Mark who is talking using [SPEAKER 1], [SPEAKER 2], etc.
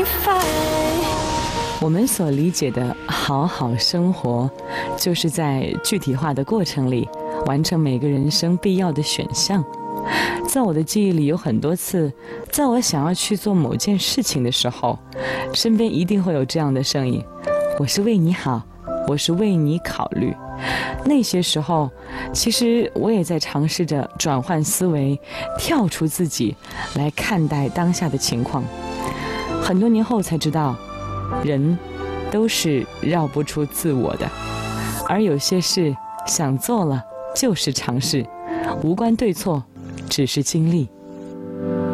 [SPEAKER 1] 我们所理解的好好生活，就是在具体化的过程里完成每个人生必要的选项。在我的记忆里，有很多次，在我想要去做某件事情的时候，身边一定会有这样的声音：我是为你好，我是为你考虑。那些时候，其实我也在尝试着转换思维，跳出自己来看待当下的情况。很多年后才知道，人都是绕不出自我的，而有些事想做了就是尝试，无关对错，只是经历。